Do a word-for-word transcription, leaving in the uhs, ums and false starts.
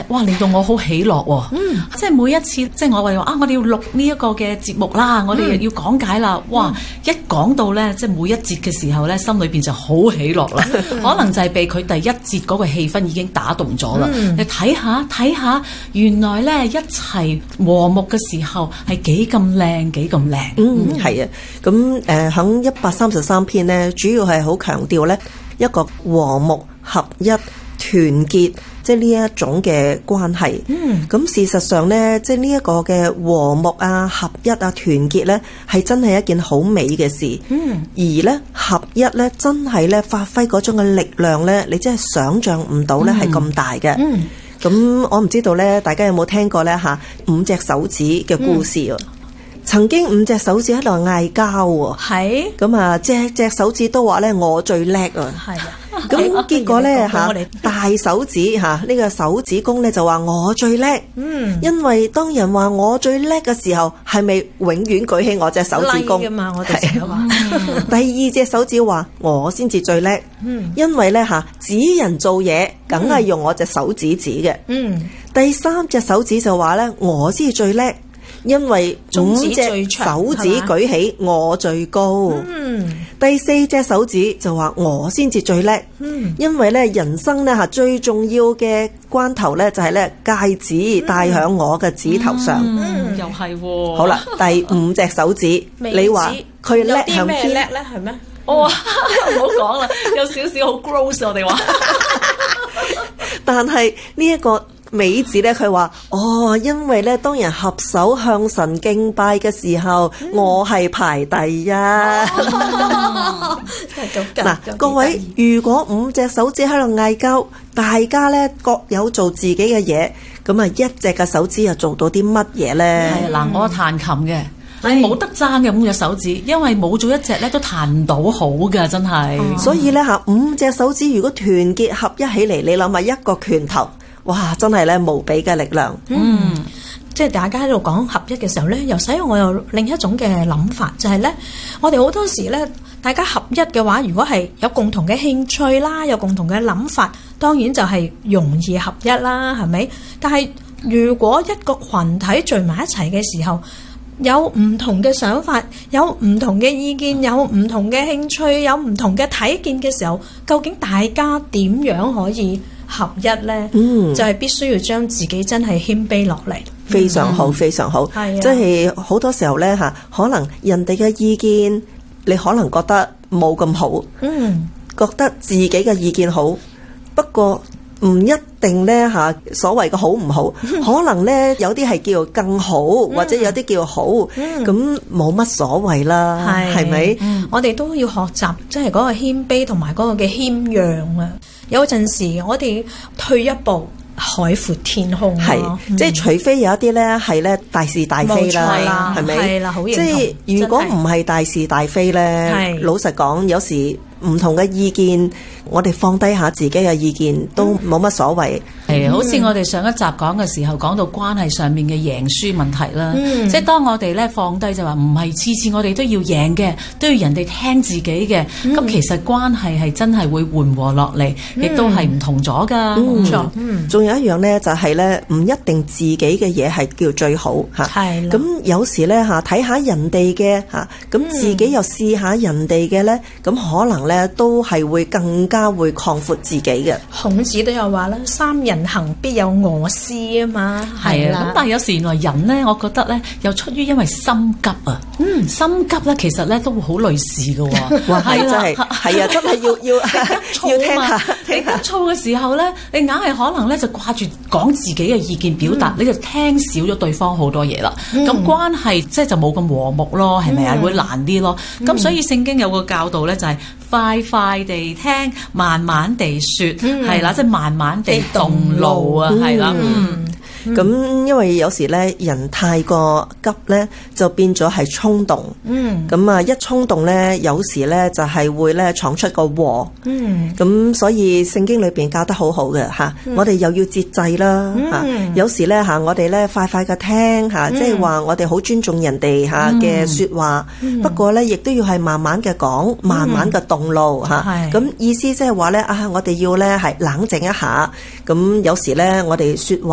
哇令到我好喜樂喎、哦。嗯，即係每一次即係我哋話啊，我哋要錄呢一個嘅節目啦，我哋要講解啦，嗯、哇！一講到咧，即係每一節嘅時候咧，心裏邊就好喜樂啦。嗯、可能就係被佢第一節嗰個氣氛已經打動咗啦。嗯、你睇下睇下，原來咧一齊和睦嘅時候係幾咁靚，幾咁靚。 嗯，係啊。咁誒喺一百三十三篇咧，主要係好強調咧一個和睦合一團結。即係呢一種嘅關係，咁、嗯、事實上呢，即係呢一個嘅和睦啊、合一啊、團結呢，係真係一件好美嘅事。嗯、而呢合一呢，真係呢發揮嗰種嘅力量呢，你真係想像唔到呢係咁大嘅。咁、嗯、我唔知道呢，大家有冇聽過呢？嚇五隻手指嘅故事啊？嗯、曾經五隻手指喺度嗌交喎，係咁啊，隻隻手指都話呢，我最叻啊，係啊。咁結果咧嚇，大手指嚇呢、呢個手指公咧就話我最叻，嗯，因為當人話我最叻嘅時候，係咪永遠舉起我隻手指公㗎嘛？我哋成日話。第二隻手指話我先至最叻，嗯，因為咧嚇指人做嘢，梗係用我隻手指指嘅，嗯。第三隻手指就話咧我先至最叻。因為五隻手指舉起我最高，嗯、第四隻手指就話我先至最叻，嗯、因為咧人生咧吓最重要嘅關頭咧就係咧戒指戴響我嘅指頭上， 嗯嗯、又係、哦、 好啦，第五隻手指，你話佢叻向邊？ 叻咧係咩？ 哦，唔好講啦，有少少好 gross 我哋話， 但係呢一個。美子咧，佢話：哦，因為咧，當人合手向神敬拜嘅時候，嗯、我係排第一。嗱，各位，如果五隻手指喺度嗌交，大家咧各有做自己嘅嘢，咁啊，一隻嘅手指又做到啲乜嘢咧？ 係嗱，我彈琴嘅。你冇得爭嘅五隻手指，因為冇咗一隻咧都彈唔到好噶，真係。嗯、 所以咧嚇，五隻手指如果團結合一起嚟，你諗下一個拳頭。哇！真係咧無比嘅力量， 嗯，即係大家喺度講合一嘅時候咧，又使我有另一種嘅諗法，就係、是、咧，我哋好多時咧，大家合一嘅話，如果係有共同嘅興趣啦，有共同嘅諗法，當然就係容易合一啦，係咪？但係如果一個群體聚埋一齊嘅時候，有唔同嘅想法，有唔同嘅意見，有唔同嘅興趣，有唔同嘅睇見嘅時候，究竟大家點樣可以合一呢？嗯，就係必須要將自己真係謙卑落嚟。 非常好，非常好。係啊，即係好多時候呢，嚇，可能人哋嘅意見，你可能覺得冇咁好，嗯，覺得自己嘅意見好，不過唔一定呢，嚇，所謂嘅好唔好，嗯、可能呢，有啲係叫更好，嗯、或者有啲叫好，咁冇乜所謂啦，係咪？ 嗯、我哋都要學習，即係嗰個謙卑同埋嗰個嘅謙讓啊！有陣時我哋退一步，海闊天空咯。係， 嗯、即係除非有一啲咧係咧大是大非啦，係咪？係啦，好認同。即係如果唔係大是大非咧，老實講，有時唔同嘅意見，我哋放低下自己嘅意見都冇乜所謂。 係、嗯，好似我哋上一集講嘅時候，講到關係上面嘅贏輸問題啦。嗯、即係當我哋咧放低就話，唔係次次我哋都要贏嘅，都要人哋聽自己嘅。咁、嗯、其實關係係真係會緩和落嚟，亦、嗯、都係唔同咗噶。冇錯。嗯。 仲有一樣咧，就係咧，唔一定自己嘅嘢係叫最好嚇。係。咁有時咧嚇，睇下人哋嘅嚇，咁自己又試下人哋嘅咧，咁可能咧都係會更加會擴闊自己嘅。 孔子都有話啦，三人行必有我師啊嘛， 係啊。咁但係有時原來人咧，我覺得咧，又出於因為心急啊，嗯，心急咧，其實咧都會好累事嘅喎。 哇，係真係，係啊，真係要要要聽下。 你急躁嘅時候咧，你硬係可能咧就掛住講自己嘅意見表達，你就聽少咗對方好多嘢啦。咁關係即係就冇咁和睦咯，係咪啊？會難啲咯。咁所以聖經有個教導咧，就係快快地聽，慢慢地説，係啦，即係慢慢地動怒啊，係啦，嗯。 咁、嗯、因為有時咧人太過急咧，就變咗係衝動。嗯。咁啊，一衝動咧，有時咧就係會咧闖出個禍。嗯。咁所以聖經裏邊教得好好嘅嚇，嗯、我哋又要節制啦嚇。嗯、有時咧嚇，我哋咧快快嘅聽嚇，即係話我哋好尊重人哋嚇嘅説話。嗯、不過咧，亦都要係慢慢嘅講，慢慢嘅動怒嚇。係、嗯。咁意思即係話咧啊，我哋要咧係冷靜一下。咁有時咧，我哋説話